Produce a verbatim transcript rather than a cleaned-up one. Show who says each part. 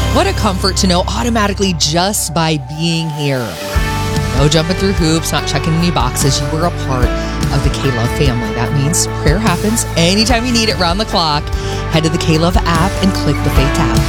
Speaker 1: What a comfort to know automatically just by being here. No jumping through hoops, not checking any boxes. You were a part of the K-Love family. That means prayer happens anytime you need it, round the clock. Head to the K-Love app and click the Faith tab.